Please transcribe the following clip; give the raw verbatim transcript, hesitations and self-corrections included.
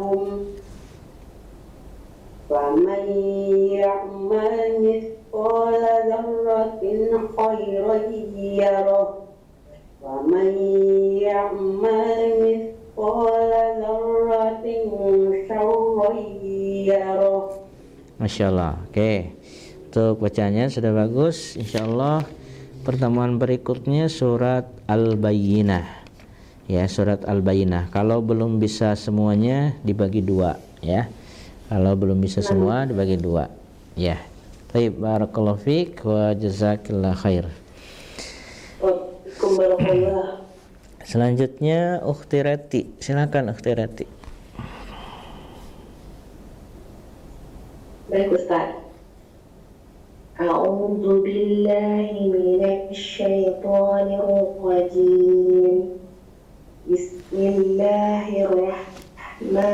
ومن يعمل مثقال ذرة خيرا يره ومن يعمل مثقال ذرة شرا يره. Masya Allah. Oke, untuk bacanya sudah bagus. Insya Allah pertemuan berikutnya surat Al-Bayyinah. Ya, surat Al-Bayyinah. Kalau belum bisa semuanya dibagi dua, ya. Kalau belum bisa semua dibagi dua, ya. Baik, barakallahu fiik wa jazakillah khair. Selanjutnya Ukhti Rati, silakan Ukhti Rati. Baik Ustaz. A'udzu billahi minasy syaithanir rajim. Bismillahirrahmanirrahim.